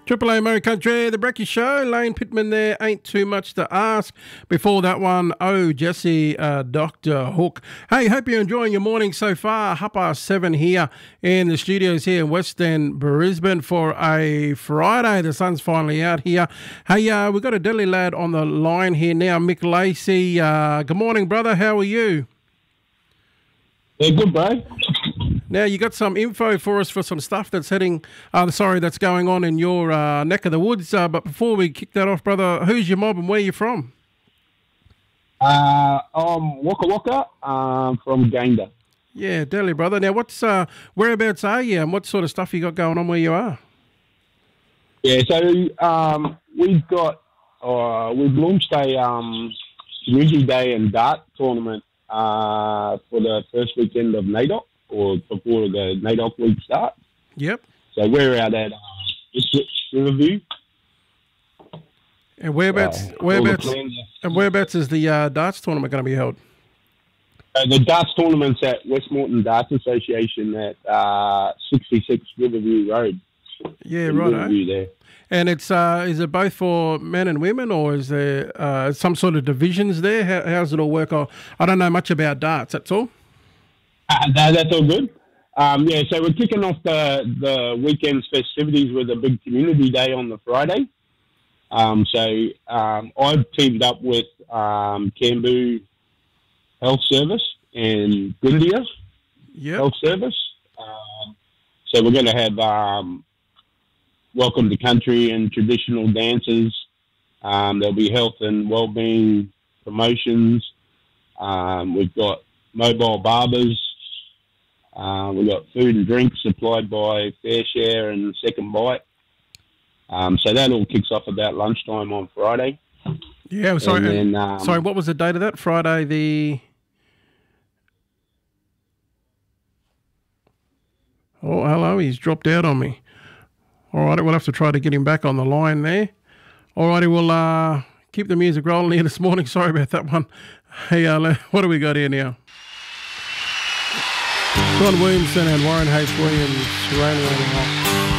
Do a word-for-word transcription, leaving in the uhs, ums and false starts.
Triple A Murray Country, the Brecky Show. Lane Pittman there, ain't too much to ask. Before that one, oh, Jesse, uh, Doctor Hook. Hey, hope you're enjoying your morning so far. Half past seven here in the studios here in Western Brisbane for a Friday. The sun's finally out here. Hey, uh, we've got a Delhi lad on the line here now, Mick Lacey. Uh, good morning, brother. How are you? Yeah, good, bro. Now, you got some info for us for some stuff that's heading, uh, sorry, that's going on in your uh, neck of the woods. Uh, but before we kick that off, brother, who's your mob and where you from? Uh, I'm Waka Waka um, from Gayndah. Yeah, Delhi, brother. Now, what's uh, whereabouts are you and what sort of stuff you got going on where you are? Yeah, so um, we've got, uh, we've launched a um, community day and dart tournament uh, for the first weekend of NAIDOC, or before the NAIDOC week starts. Yep. So we're out at uh, Ipswich Riverview. And whereabouts, Uh, whereabouts, all the plans are- and whereabouts is the uh, darts tournament going to be held? Uh, the darts tournament's at Westmoreton Darts Association at uh, sixty-six Riverview Road. Yeah, in right. Riverview there. And it's uh, is it both for men and women, or is there uh, some sort of divisions there? How, how does it all work? I I don't know much about darts. That's all. Uh, that, that's all good. Um, yeah, so we're kicking off the, the weekend's festivities with a big community day on the Friday. Um, so um, I've teamed up with um, Cambu Health Service and Gundia Yeah. Health Service. Um, so we're going to have um, welcome to country and traditional dances. Um, there'll be health and wellbeing promotions. Um, we've got mobile barbers. Uh, we've got food and drinks supplied by Fair Share and Second Bite. Um, so that all kicks off about lunchtime on Friday. Yeah. Sorry. And and- then, um, sorry. What was the date of that? Friday the. Oh, hello. He's dropped out on me. All right. We'll have to try to get him back on the line there. All righty. We'll uh, keep the music rolling here this morning. Sorry about that one. Hey, uh, le- what do we got here now? Ron Williamson and Warren H. Williams, Rain, Rain, Rock.